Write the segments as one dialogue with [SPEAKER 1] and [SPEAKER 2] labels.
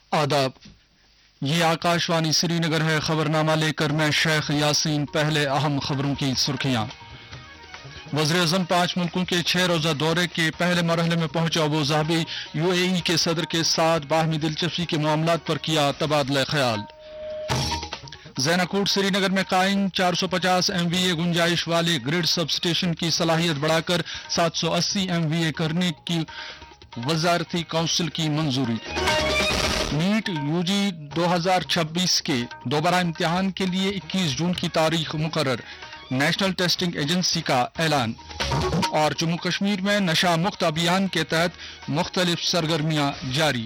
[SPEAKER 1] آداب، یہ آکاشوانی سری نگر ہے۔ خبرنامہ لے کر میں شیخ یاسین۔ پہلے اہم خبروں کی سرخیاں۔ وزیراعظم 5 ملکوں کے 6 روزہ دورے کے پہلے مرحلے میں پہنچا ابوظہبی۔ UAE کے صدر کے ساتھ باہمی دلچسپی کے معاملات پر کیا تبادلہ خیال۔ زیناکوٹ سری نگر میں قائم 450 MVA گنجائش والے گرڈ سب اسٹیشن کی صلاحیت بڑھا کر 780 MVA کرنے کی وزارتی کونسل کی منظوری۔ نیٹ UG 2026 کے دوبارہ امتحان کے لیے 21 جون کی تاریخ مقرر، نیشنل ٹیسٹنگ ایجنسی کا اعلان۔ اور جموں کشمیر میں نشہ مکت ابھیان کے تحت مختلف سرگرمیاں جاری۔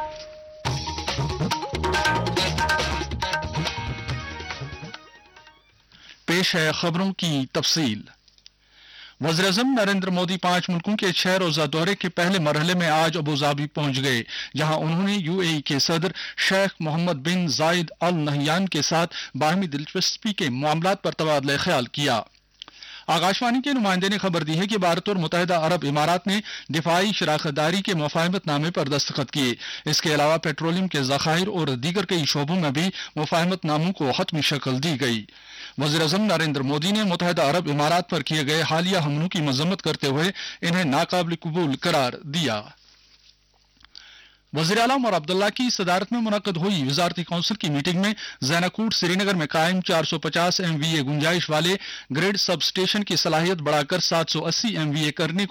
[SPEAKER 1] پیش ہے خبروں کی تفصیل۔ وزیراعظم نریندر مودی 5 ملکوں کے 6 روزہ دورے کے پہلے مرحلے میں آج ابوظہبی پہنچ گئے، جہاں انہوں نے UAE کے صدر شیخ محمد بن زائد ال نہیان کے ساتھ باہمی دلچسپی کے معاملات پر تبادلہ خیال کیا۔ آکاشوانی کے نمائندے نے خبر دی ہے کہ بھارت اور متحدہ عرب امارات نے دفاعی شراکت داری کے مفاہمت نامے پر دستخط کیے۔ اس کے علاوہ پیٹرولیم کے ذخائر اور دیگر کئی شعبوں میں بھی مفاہمت ناموں کو حتمی شکل دی گئی۔ وزیراعظم نریندر مودی نے متحدہ عرب امارات پر کیے گئے حالیہ حملوں کی مذمت کرتے ہوئے انہیں ناقابل قبول قرار دیا۔ وزیر اعلیٰ عمر عبداللہ کی صدارت میں منعقد ہوئی وزارتی کونسل کی میٹنگ میں زیناکوٹ سری نگر میں قائم 450 MVA گنجائش والے گریڈ سب اسٹیشن کی صلاحیت بڑھا کر 780 MVA کرنے